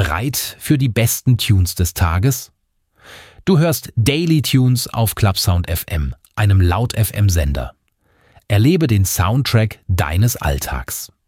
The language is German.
Bereit für die besten Tunes des Tages? Du hörst Daily Tunes auf Clubsound FM, einem Laut FM Sender. Erlebe den Soundtrack deines Alltags.